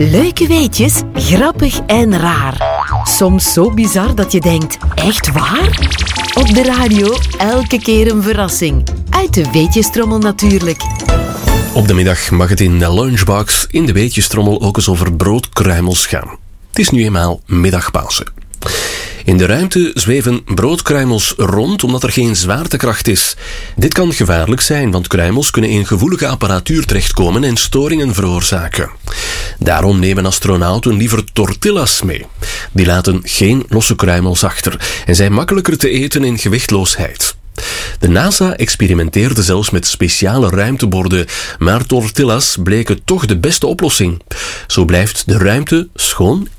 Leuke weetjes, grappig en raar. Soms zo bizar dat je denkt, echt waar? Op de radio elke keer een verrassing. Uit de weetjestrommel natuurlijk. Op de middag mag het in de lunchbox in de weetjestrommel ook eens over broodkruimels gaan. Het is nu eenmaal middagpauze. In de ruimte zweven broodkruimels rond omdat er geen zwaartekracht is. Dit kan gevaarlijk zijn, want kruimels kunnen in gevoelige apparatuur terechtkomen en storingen veroorzaken. Daarom nemen astronauten liever tortillas mee. Die laten geen losse kruimels achter en zijn makkelijker te eten in gewichtloosheid. De NASA experimenteerde zelfs met speciale ruimteborden, maar tortillas bleken toch de beste oplossing. Zo blijft de ruimte schoon